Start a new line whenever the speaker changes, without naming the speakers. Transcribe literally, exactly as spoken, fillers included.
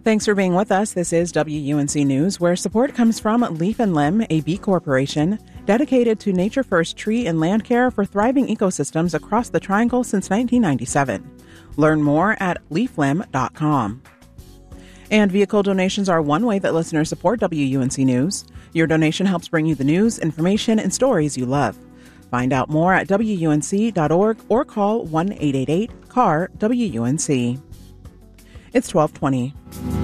Thanks for being with us. This is W U N C News, where support comes from Leaf and Limb, a B Corporation dedicated to nature-first tree and land care for thriving ecosystems across the Triangle since nineteen ninety-seven. Learn more at leaf limb dot com. And vehicle donations are one way that listeners support W U N C News. Your donation helps bring you the news, information, and stories you love. Find out more at W U N C dot org or call one eight eight eight C A R W U N C. It's twelve twenty.